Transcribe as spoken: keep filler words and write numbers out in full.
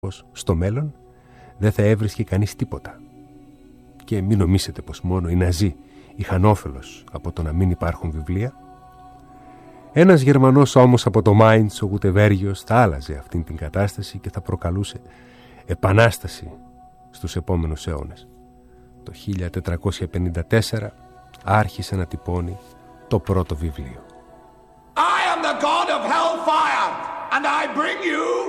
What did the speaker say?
πως στο μέλλον δεν θα έβρισκε κανείς τίποτα. Και μην νομίσετε πως μόνο οι Ναζί είχαν όφελος από το να μην υπάρχουν βιβλία. Ένας Γερμανός όμως από το Μάιντς, ο Γουτεβέργιος, θα άλλαζε αυτήν την κατάσταση και θα προκαλούσε επανάσταση στους επόμενους αιώνες. Το χίλια τετρακόσια πενήντα τέσσερα άρχισε να τυπώνει το πρώτο βιβλίο. I am the god of hellfire and I bring you